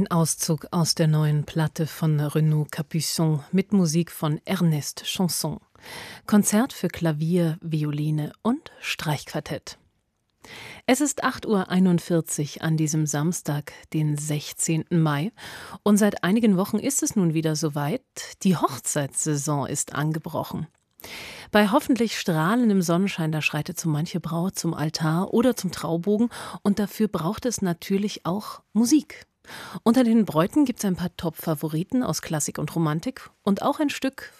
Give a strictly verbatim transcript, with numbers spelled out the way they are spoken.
Ein Auszug aus der neuen Platte von Renaud Capuçon mit Musik von Ernest Chansson. Konzert für Klavier, Violine und Streichquartett. Es ist acht Uhr einundvierzig an diesem Samstag, den sechzehnten Mai. Und seit einigen Wochen ist es nun wieder soweit. Die Hochzeitssaison ist angebrochen. Bei hoffentlich strahlendem Sonnenschein, da schreitet so manche Braut zum Altar oder zum Traubogen. Und dafür braucht es natürlich auch Musik. Unter den Bräuten gibt es ein paar Top-Favoriten aus Klassik und Romantik und auch ein Stück